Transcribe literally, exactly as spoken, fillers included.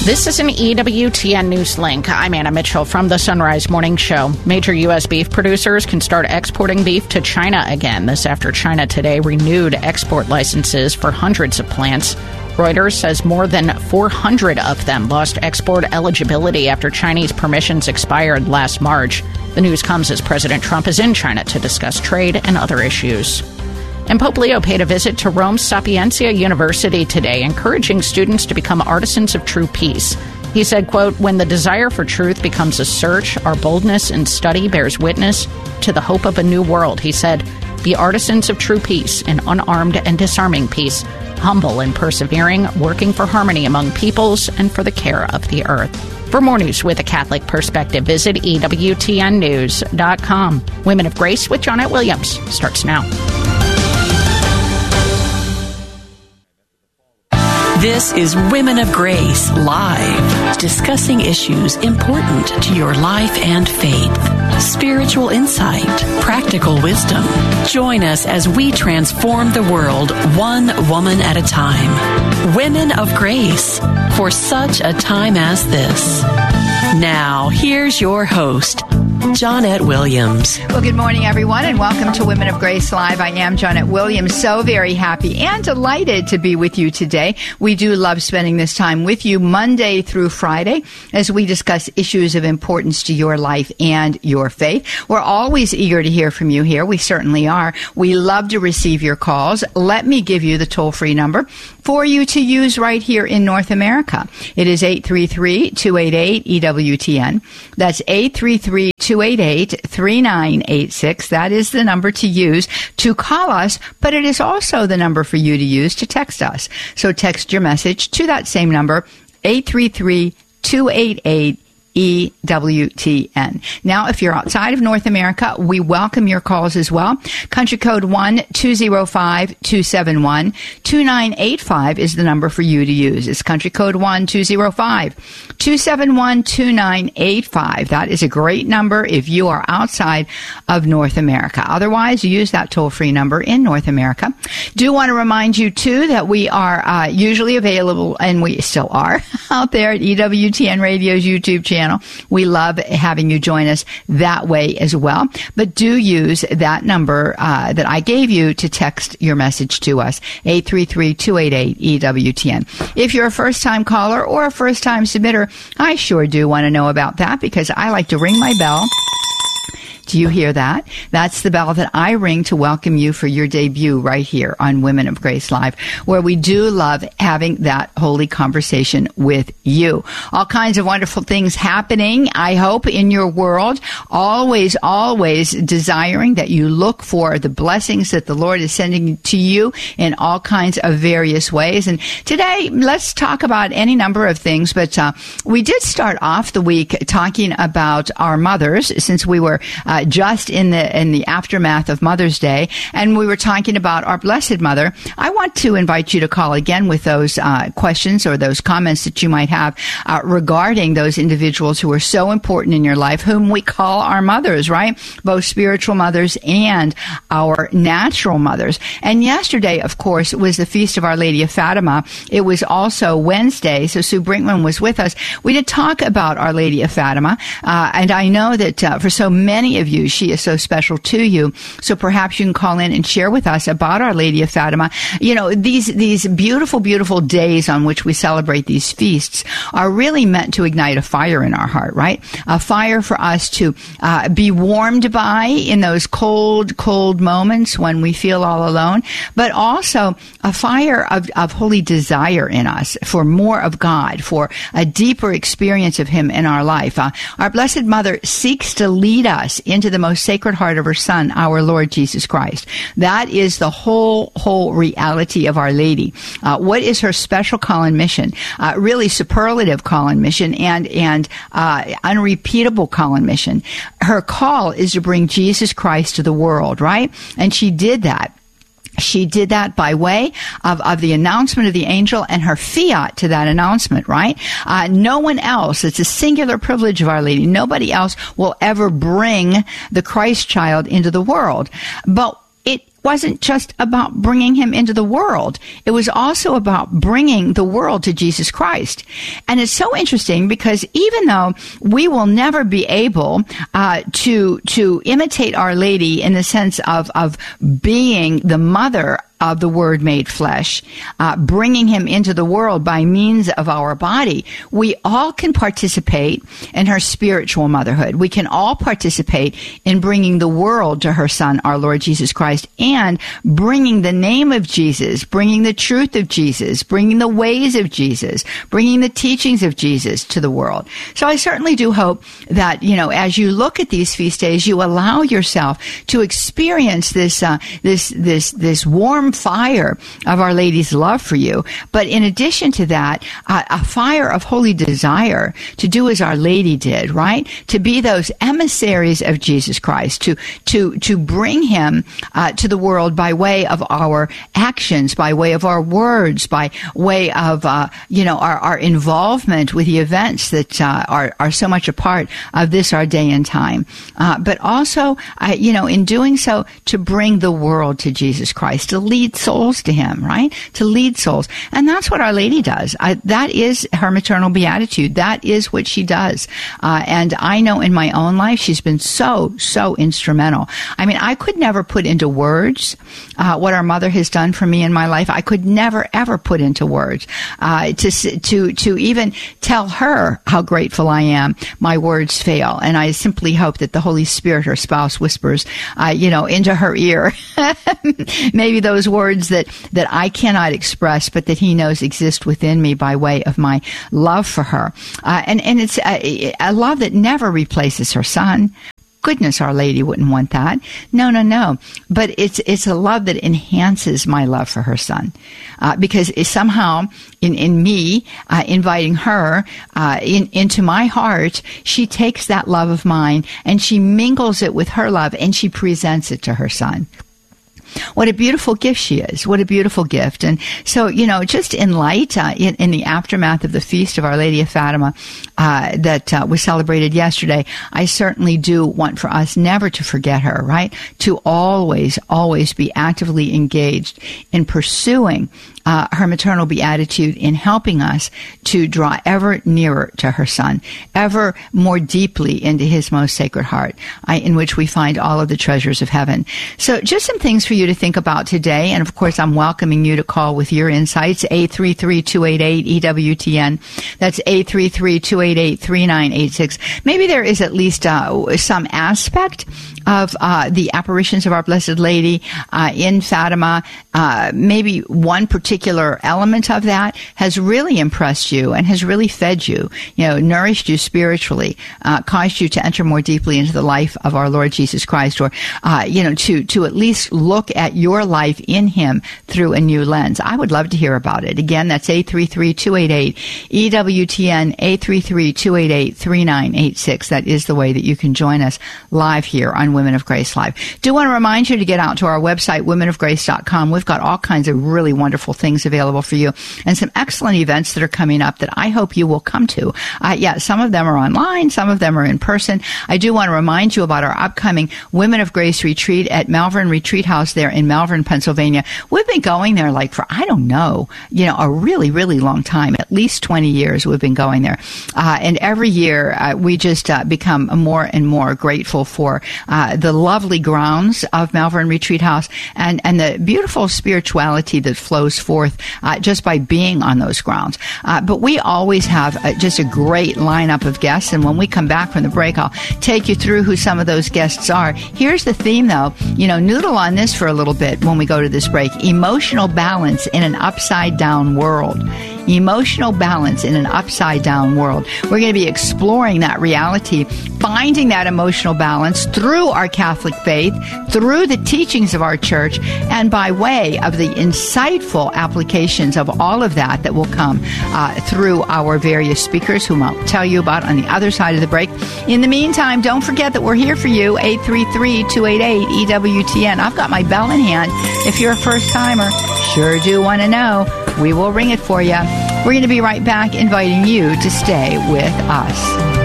This is an E W T N News Link. I'm Anna Mitchell from the Sunrise Morning Show. Major U S beef producers can start exporting beef to China again. This after China today renewed export licenses for hundreds of plants. Reuters says more than four hundred of them lost export eligibility after Chinese permissions expired last March. The news comes as President Trump is in China to discuss trade and other issues. And Pope Leo paid a visit to Rome's Sapienza University today, encouraging students to become artisans of true peace. He said, quote, "When the desire for truth becomes a search, our boldness in study bears witness to the hope of a new world." He said, "Be artisans of true peace, an unarmed and disarming peace, humble and persevering, working for harmony among peoples and for the care of the earth." For more news with a Catholic perspective, visit E W T N news dot com. Women of Grace with Johnnette Williams starts now. This is Women of Grace Live, discussing issues important to your life and faith. Spiritual insight, practical wisdom. Join us as we transform the world one woman at a time. Women of Grace, for such a time as this. Now, here's your host, Johnnette Williams. Well, good morning, everyone, and welcome to Women of Grace Live. I am Johnnette Williams, so very happy and delighted to be with you today. We do love spending this time with you Monday through Friday as we discuss issues of importance to your life and your faith. We're always eager to hear from you here. We certainly are. We love to receive your calls. Let me give you the toll-free number for you to use right here in North America. It is eight three three, two eight eight, E W T N. That's eight three three, two eight eight, three nine eight six. That is the number to use to call us, but it is also the number for you to use to text us. So text your message to that same number, eight three three, two eight eight, E W T N. Now, if you're outside of North America, we welcome your calls as well. Country code one two zero five, two seven one, two nine eight five is the number for you to use. It's country code one two zero five, two seven one, two nine eight five. That is a great number if you are outside of North America. Otherwise, use that toll-free number in North America. Do want to remind you, too, that we are uh, usually available, and we still are, out there at E W T N Radio's YouTube channel. We love having you join us that way as well. But do use that number uh, that I gave you to text your message to us, eight three three, two eight eight, E W T N. If you're a first-time caller or a first-time submitter, I sure do want to know about that because I like to ring my bell. Do you hear that? That's the bell that I ring to welcome you for your debut right here on Women of Grace Live, where we do love having that holy conversation with you. All kinds of wonderful things happening, I hope, in your world. Always, always desiring that you look for the blessings that the Lord is sending to you in all kinds of various ways. And today, let's talk about any number of things, but uh, we did start off the week talking about our mothers, since we were uh, just in the in the aftermath of Mother's Day, and we were talking about our Blessed Mother. I want to invite you to call again with those uh, questions or those comments that you might have uh, regarding those individuals who are so important in your life, whom we call our mothers, right? Both spiritual mothers and our natural mothers. And yesterday, of course, was the Feast of Our Lady of Fatima. It was also Wednesday, so Sue Brinkman was with us. We did talk about Our Lady of Fatima, uh, and I know that uh, for so many of you, she is so special to you. So perhaps you can call in and share with us about Our Lady of Fatima. You know, these these beautiful, beautiful days on which we celebrate these feasts are really meant to ignite a fire in our heart, right? A fire for us to uh, be warmed by in those cold, cold moments when we feel all alone, but also a fire of, of holy desire in us for more of God, for a deeper experience of Him in our life. Uh, our Blessed Mother seeks to lead us into the most sacred heart of her Son, our Lord Jesus Christ. That is the whole, whole reality of Our Lady. Uh, what is her special call and mission? Uh, really superlative call and mission and, and uh, unrepeatable call and mission. Her call is to bring Jesus Christ to the world, right? And she did that. She did that by way of, of the announcement of the angel and her fiat to that announcement, right? Uh, no one else, it's a singular privilege of Our Lady. Nobody else will ever bring the Christ child into the world. But it wasn't just about bringing him into the world. It was also about bringing the world to Jesus Christ. And it's so interesting because even though we will never be able uh, to to imitate Our Lady in the sense of of being the mother of the Word made flesh, uh, bringing him into the world by means of our body, we all can participate in her spiritual motherhood. We can all participate in bringing the world to her Son, our Lord Jesus Christ, and bringing the name of Jesus, bringing the truth of Jesus, bringing the ways of Jesus, bringing the teachings of Jesus to the world. So I certainly do hope that, you know, as you look at these feast days, you allow yourself to experience this, uh, this, this, this warm fire of Our Lady's love for you. But in addition to that, uh, a fire of holy desire to do as Our Lady did, right? To be those emissaries of Jesus Christ, to to to bring him uh, to the world by way of our actions, by way of our words, by way of uh, you know our, our involvement with the events that uh, are are so much a part of this our day and time. Uh, but also, uh, you know, in doing so, to bring the world to Jesus Christ, to lead souls to him, right? To lead souls. And that's what Our Lady does. I, that is her maternal beatitude. That is what she does. Uh, and I know in my own life, she's been so, so instrumental. I mean, I could never put into words uh, what our mother has done for me in my life. I could never, ever put into words. Uh, to, to, to even tell her how grateful I am, my words fail. And I simply hope that the Holy Spirit, her spouse, whispers, uh, you know, into her ear, maybe those words that, that I cannot express, but that he knows exist within me by way of my love for her. Uh, and, and it's a, a love that never replaces her Son. Goodness, Our Lady wouldn't want that. No, no, no. But it's it's a love that enhances my love for her Son. Uh, because it's somehow in, in me, uh, inviting her uh, in, into my heart, she takes that love of mine and she mingles it with her love and she presents it to her Son. What a beautiful gift she is. What a beautiful gift. And so, you know, just in light, uh, in, in the aftermath of the Feast of Our Lady of Fatima uh, that uh, was celebrated yesterday, I certainly do want for us never to forget her, right? To always, always be actively engaged in pursuing Uh, her maternal beatitude in helping us to draw ever nearer to her Son, ever more deeply into his most sacred heart, I, in which we find all of the treasures of heaven. So just some things for you to think about today. And of course, I'm welcoming you to call with your insights, eight three three, two eight eight, E W T N. That's eight three three, two eight eight, three nine eight six. Maybe there is at least uh, some aspect of uh, the apparitions of Our Blessed Lady uh, in Fatima. Uh, maybe one particular element of that has really impressed you and has really fed you, you know, nourished you spiritually, uh, caused you to enter more deeply into the life of our Lord Jesus Christ, or, uh, you know, to, to at least look at your life in him through a new lens. I would love to hear about it. Again, that's eight three three, two eight eight, E W T N, eight three three, two eight eight, three nine eight six. That is the way that you can join us live here on Women of Grace Live. Do want to remind you to get out to our website, women of grace dot com. We've got all kinds of really wonderful things available for you and some excellent events that are coming up that I hope you will come to. Uh, yeah, some of them are online, some of them are in person. I do want to remind you about our upcoming Women of Grace retreat at Malvern Retreat House there in Malvern, Pennsylvania. We've been going there like for, I don't know, you know, a really, really long time, at least twenty years we've been going there. Uh, and every year uh, we just uh, become more and more grateful for uh, the lovely grounds of Malvern Retreat House and, and the beautiful spirituality that flows forth uh, just by being on those grounds. Uh, but we always have uh, just a great lineup of guests, and when we come back from the break, I'll take you through who some of those guests are. Here's the theme, though. You know, noodle on this for a little bit when we go to this break. Emotional balance in an upside-down world. Emotional balance in an upside-down world. We're going to be exploring that reality, finding that emotional balance through our Catholic faith, through the teachings of our church, and by way of the insightful applications of all of that that will come uh, through our various speakers, whom I'll tell you about on the other side of the break. In the meantime, don't forget that we're here for you, eight three three, two eight eight, E W T N. I've got my bell in hand. If you're a first-timer, sure do want to know. We will ring it for you. We're going to be right back, inviting you to stay with us.